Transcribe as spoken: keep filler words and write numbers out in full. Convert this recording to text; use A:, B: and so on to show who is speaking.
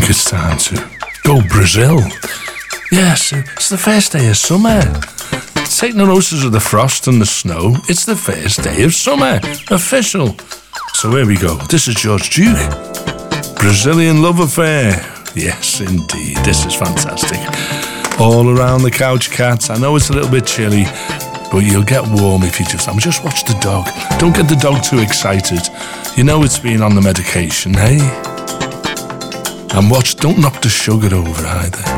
A: think it's time to go Brazil. Yes, it's the first day of summer. Take no notice of the frost and the snow. It's the first day of summer. Official. So here we go. This is George Duke. Brazilian Love Affair. Yes, indeed. This is fantastic. All around the couch, cats. I know it's a little bit chilly, but you'll get warm if you just... I mean, just watch the dog. Don't get the dog too excited. You know it's been on the medication, hey? And watch, don't knock the sugar over either.